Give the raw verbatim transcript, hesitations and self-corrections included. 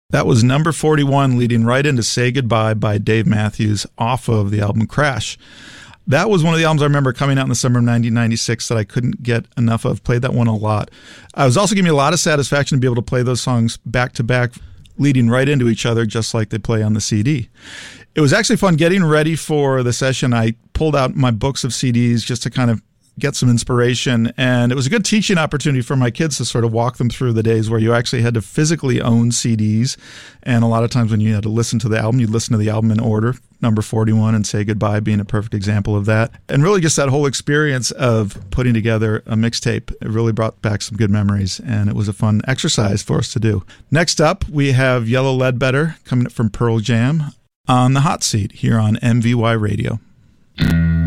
That was number forty-one, leading right into Say Goodbye by Dave Matthews off of the album Crash. That was one of the albums I remember coming out in the summer of nineteen ninety-six that I couldn't get enough of. Played that one a lot. I was also giving me a lot of satisfaction to be able to play those songs back to back, leading right into each other, just like they play on the C D. It was actually fun getting ready for the session. I pulled out my books of C Ds just to kind of get some inspiration, and it was a good teaching opportunity for my kids to sort of walk them through the days where you actually had to physically own C Ds, and a lot of times when you had to listen to the album, you'd listen to the album in order, number forty-one and Say Goodbye being a perfect example of that. And really just that whole experience of putting together a mixtape, it really brought back some good memories, and it was a fun exercise for us to do. Next up, we have Yellow Ledbetter coming up from Pearl Jam on the hot seat here on M V Y Radio.